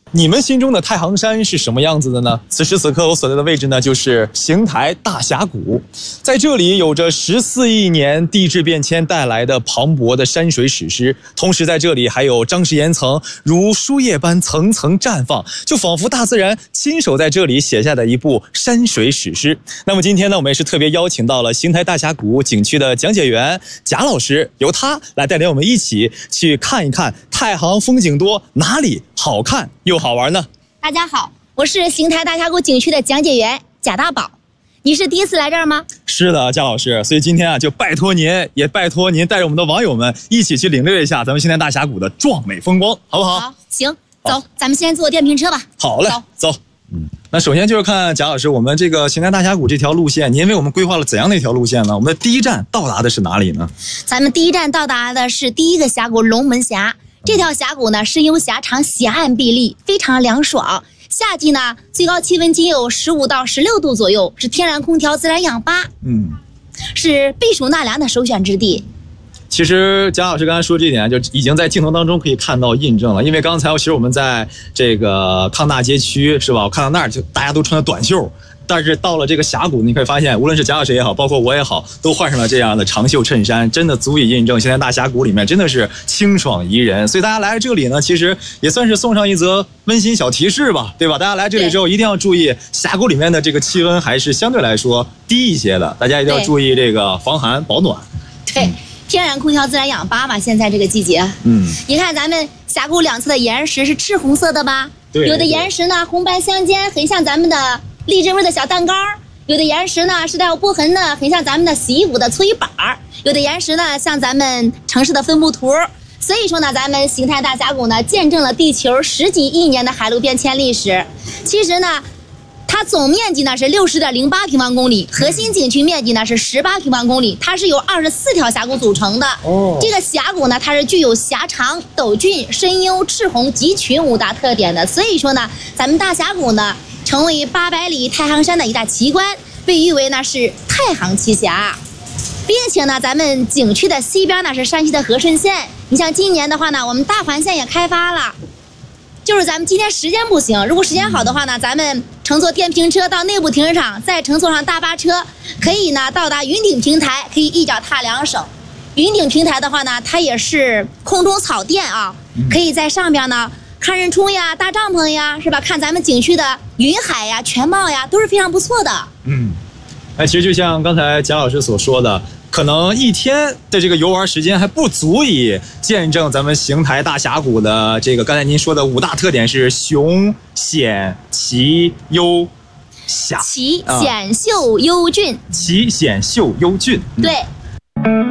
你们心中的太行山是什么样子的呢？此时此刻我所在的位置呢，就是邢台大峡谷。在这里有着14亿年地质变迁带来的磅礴的山水史诗，同时在这里还有张氏岩层如书页般层层绽放，就仿佛大自然亲手在这里写下的一部山水史诗。那么今天呢，我们也是特别邀请到了邢台大峡谷景区的讲解员贾老师，由他来带领我们一起去看一看太行风景多，哪里好看又好玩呢？ 大家好，我是邢台大峡谷景区的讲解员贾大宝。你是第一次来这儿吗？ 是的，贾老师，所以今天啊，就拜托您，也拜托您带着我们的网友们一起去领略一下咱们邢台大峡谷的壮美风光，好不好？ 好，行，走，咱们先坐电瓶车吧。 好嘞，走。那首先就是看贾老师，我们这个邢台大峡谷这条路线，您为我们规划了怎样的一条路线呢？我们的第一站到达的是哪里呢？ 咱们第一站到达的是第一个峡谷龙门峡。这条峡谷呢，深幽狭长，险岸壁立，非常凉爽。夏季呢，最高气温仅有15到16度左右，是天然空调、自然氧吧，是避暑纳凉的首选之地。 其实贾老师刚才说这一点，就已经在镜头当中可以看到印证了。因为刚才其实我们在这个康大街区，是吧？我看到那儿就大家都穿的短袖。但是到了这个峡谷，你可以发现，无论是贾老师也好，包括我也好，都换上了这样的长袖衬衫，真的足以印证现在大峡谷里面真的是清爽宜人。所以大家来这里呢，其实也算是送上一则温馨小提示吧，对吧？大家来这里之后一定要注意，峡谷里面的这个气温还是相对来说低一些的，大家一定要注意这个防寒保暖。 对，天然空调、自然氧吧嘛，现在这个季节。你看咱们峡谷两侧的岩石是赤红色的吧？对，有的岩石呢红白相间，很像咱们的荔枝味的小蛋糕；有的岩石呢是带有波痕的，很像咱们的洗衣服的搓衣板；有的岩石呢像咱们城市的分布图。所以说呢，咱们邢台大峡谷呢见证了地球10几亿年的海陆变迁历史。其实呢，它总面积呢是60.08平方公里，核心景区面积呢是18平方公里，它是由24条峡谷组成的。这个峡谷呢，它是具有狭长、陡峻、深幽、赤红、极群5大特点的。所以说呢，咱们大峡谷呢成为800里太行山的一大奇观，被誉为呢是太行奇峡。并且呢，咱们景区的西边呢是山西的和顺县。你像今年的话呢，我们大环线也开发了。就是咱们今天时间不行，如果时间好的话呢，咱们乘坐电瓶车到内部停车场，再乘坐上大巴车，可以呢到达云顶平台，可以一脚踏2省。云顶平台的话呢，它也是空中草甸啊，可以在上边呢看日出呀、搭帐篷呀，是吧？看咱们景区的云海呀、全貌呀，都是非常不错的。 其实就像刚才贾老师所说的，可能一天的这个游玩时间还不足以见证咱们邢台大峡谷的这个刚才您说的5大特点是雄、险、奇、幽、狭。 奇、险、秀、幽、峻。 奇、险、秀、幽、峻。 对。